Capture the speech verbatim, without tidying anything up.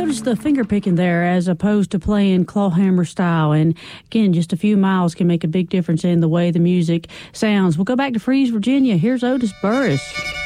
notice the finger picking there as opposed to playing clawhammer style. And again, just a few miles can make a big difference in the way the music sounds. We'll go back to Freeze, Virginia. Here's Otis Burris.